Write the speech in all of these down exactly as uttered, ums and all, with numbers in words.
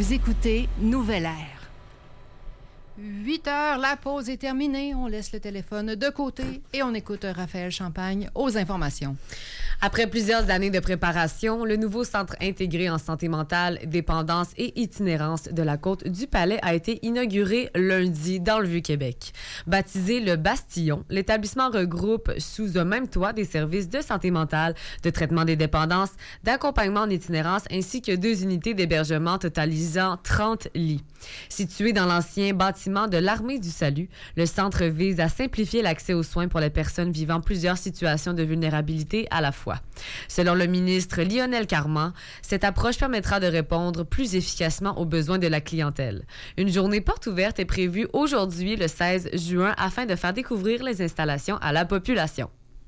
Vous écoutez Nouvelle Ère. huit heures, la pause est terminée. On laisse le téléphone de côté et on écoute Raphaël Champagne aux informations. Après plusieurs années de préparation, le nouveau centre intégré en santé mentale, dépendance et itinérance de la Côte du Palais a été inauguré lundi dans le Vieux-Québec. Baptisé le Bastillon, l'établissement regroupe sous un même toit des services de santé mentale, de traitement des dépendances, d'accompagnement en itinérance ainsi que deux unités d'hébergement totalisant trente lits. Situé dans l'ancien bâtiment de l'Armée du Salut, le centre vise à simplifier l'accès aux soins pour les personnes vivant plusieurs situations de vulnérabilité à la fois. Selon le ministre Lionel Carman, cette approche permettra de répondre plus efficacement aux besoins de la clientèle. Une journée porte ouverte est prévue aujourd'hui, le seize juin, afin de faire découvrir les installations à la population.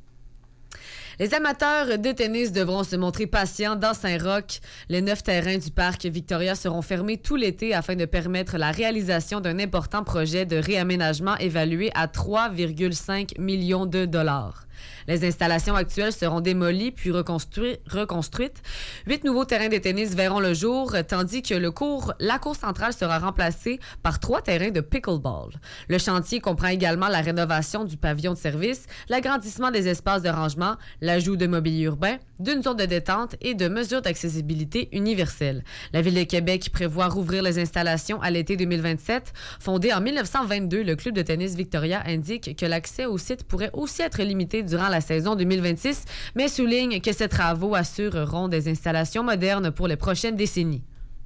Les amateurs de tennis devront se montrer patients dans Saint-Roch. Les neuf terrains du parc Victoria seront fermés tout l'été afin de permettre la réalisation d'un important projet de réaménagement évalué à trois virgule cinq millions de dollars. Les installations actuelles seront démolies puis reconstruites. reconstruites. Huit nouveaux terrains de tennis verront le jour, tandis que le cours, la cour centrale sera remplacée par trois terrains de pickleball. Le chantier comprend également la rénovation du pavillon de service, l'agrandissement des espaces de rangement, l'ajout de mobilier urbain, d'une zone de détente et de mesures d'accessibilité universelle. La Ville de Québec prévoit rouvrir les installations à l'été deux mille vingt-sept. Fondé en dix-neuf cent vingt-deux, le club de tennis Victoria indique que l'accès au site pourrait aussi être limité durant la saison deux mille vingt-six, mais souligne que ces travaux assureront des installations modernes pour les prochaines décennies.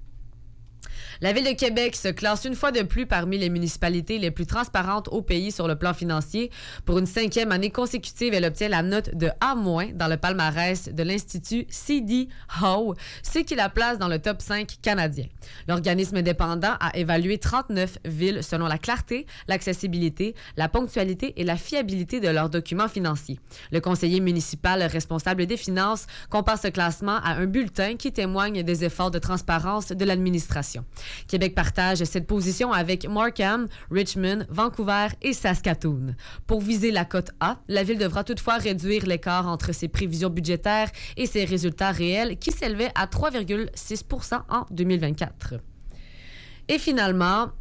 La Ville de Québec se classe une fois de plus parmi les municipalités les plus transparentes au pays sur le plan financier. Pour une cinquième année consécutive, elle obtient la note de A- dans le palmarès de l'Institut C D Howe, ce qui la place dans le top cinq canadien. L'organisme indépendant a évalué trente-neuf villes selon la clarté, l'accessibilité, la ponctualité et la fiabilité de leurs documents financiers. Le conseiller municipal responsable des finances compare ce classement à un bulletin qui témoigne des efforts de transparence de l'administration. Québec partage cette position avec Markham, Richmond, Vancouver et Saskatoon. Pour viser la cote A, la ville devra toutefois réduire l'écart entre ses prévisions budgétaires et ses résultats réels qui s'élevaient à trois virgule six pour cent en deux mille vingt-quatre. Et finalement,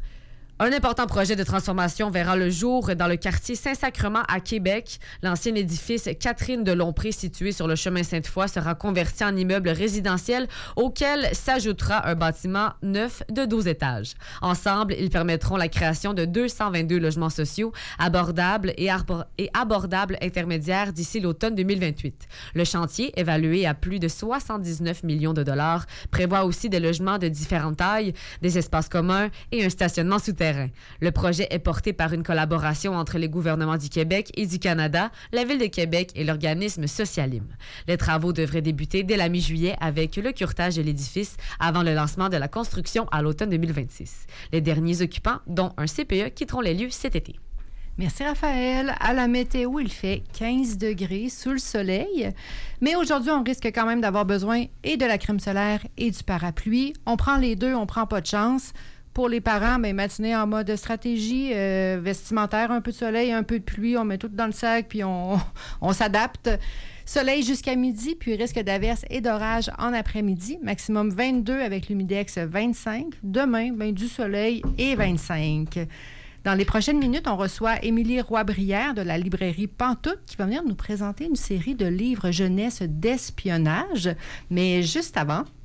un important projet de transformation verra le jour dans le quartier Saint-Sacrement à Québec. L'ancien édifice Catherine de Lompré, situé sur le chemin Sainte-Foy, sera converti en immeuble résidentiel auquel s'ajoutera un bâtiment neuf de douze étages. Ensemble, ils permettront la création de deux cent vingt-deux logements sociaux abordables et, arbor- et abordables intermédiaires d'ici l'automne deux mille vingt-huit. Le chantier, évalué à plus de soixante-dix-neuf millions de dollars, prévoit aussi des logements de différentes tailles, des espaces communs et un stationnement souterrain. Le projet est porté par une collaboration entre les gouvernements du Québec et du Canada, la Ville de Québec et l'organisme Socialim. Les travaux devraient débuter dès la mi-juillet avec le curtage de l'édifice avant le lancement de la construction à l'automne deux mille vingt-six. Les derniers occupants, dont un C P E, quitteront les lieux cet été. Merci Raphaël. À la météo, il fait quinze degrés sous le soleil. Mais aujourd'hui, on risque quand même d'avoir besoin et de la crème solaire et du parapluie. On prend les deux, on prend pas de chance. Pour les parents, bien, matinée en mode stratégie euh, vestimentaire, un peu de soleil, un peu de pluie, on met tout dans le sac, puis on, on s'adapte. Soleil jusqu'à midi, puis risque d'averse et d'orage en après-midi. Maximum vingt-deux avec l'humidex vingt-cinq. Demain, bien, du soleil et vingt-cinq. Dans les prochaines minutes, on reçoit Émilie Roy-Brière de la librairie Pantoute qui va venir nous présenter une série de livres jeunesse d'espionnage. Mais juste avant,